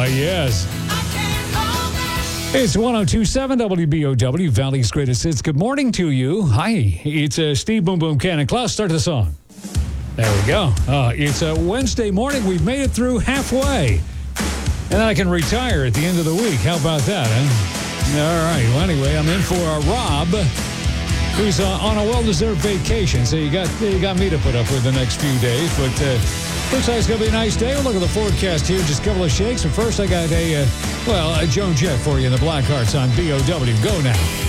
Yes. It's 102.7 WBOW, Valley's Greatest Hits. Good morning to you. Hi, it's Steve Boom Boom Cannon. Klaus, start the song. There we go. It's a Wednesday morning. We've made it through halfway. And then I can retire at the end of the week. How about that, huh? All right. Well, anyway, I'm in for Rob, who's on a well-deserved vacation. So you got me to put up with the next few days. But looks like it's going to be a nice day. We'll look at the forecast here. Just a couple of shakes. But first, I got a Joan Jett for you in the Blackhearts on BOW. Go now.